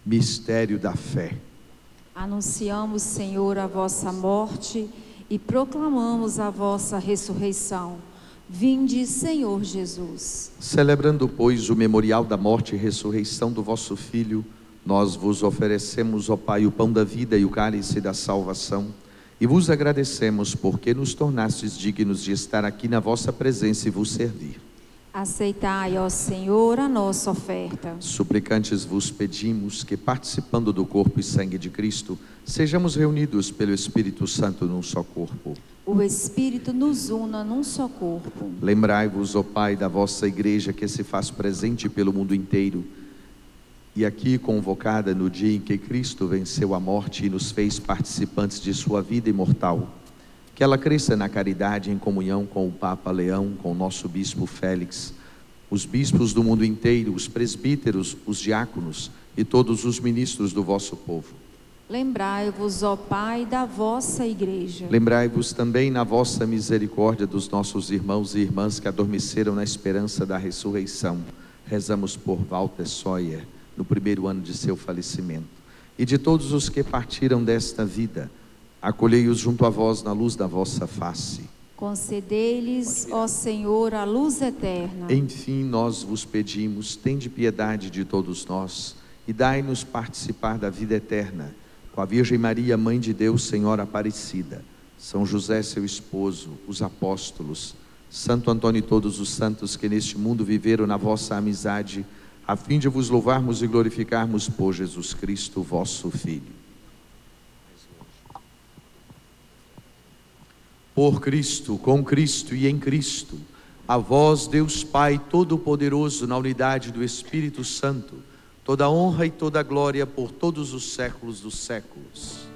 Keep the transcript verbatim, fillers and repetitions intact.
Mistério da fé. Anunciamos, Senhor, a vossa morte e proclamamos a vossa ressurreição. Vinde, Senhor Jesus. Celebrando, pois, o memorial da morte e ressurreição do vosso Filho, nós vos oferecemos, ó Pai, o pão da vida e o cálice da salvação, e vos agradecemos porque nos tornastes dignos de estar aqui na vossa presença e vos servir. Aceitai, ó Senhor, a nossa oferta. Suplicantes vos pedimos que, participando do corpo e sangue de Cristo, sejamos reunidos pelo Espírito Santo num só corpo. O Espírito nos una num só corpo. Lembrai-vos, ó Pai, da vossa Igreja que se faz presente pelo mundo inteiro, e aqui convocada no dia em que Cristo venceu a morte e nos fez participantes de sua vida imortal. Que ela cresça na caridade em comunhão com o Papa Leão, com o nosso Bispo Félix, os bispos do mundo inteiro, os presbíteros, os diáconos e todos os ministros do vosso povo. Lembrai-vos, ó Pai, da vossa Igreja. Lembrai-vos também na vossa misericórdia dos nossos irmãos e irmãs que adormeceram na esperança da ressurreição. Rezamos por Walter Sawyer, no primeiro ano de seu falecimento, e de todos os que partiram desta vida. Acolhei-os junto a vós na luz da vossa face. Concedei-lhes, ó Senhor, a luz eterna. Enfim, nós vos pedimos, tende piedade de todos nós e dai-nos participar da vida eterna, com a Virgem Maria, Mãe de Deus, Senhora Aparecida, São José, seu esposo, os apóstolos, Santo Antônio e todos os santos que neste mundo viveram na vossa amizade, a fim de vos louvarmos e glorificarmos por Jesus Cristo, vosso Filho. Por Cristo, com Cristo e em Cristo, a vós, Deus Pai Todo-Poderoso, na unidade do Espírito Santo, toda honra e toda glória por todos os séculos dos séculos.